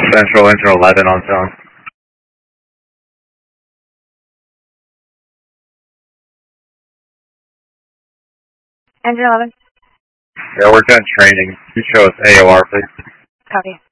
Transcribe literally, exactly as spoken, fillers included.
Central, engine eleven on zone. Engine eleven. Yeah, we're done training. You show us A O R, please. Copy.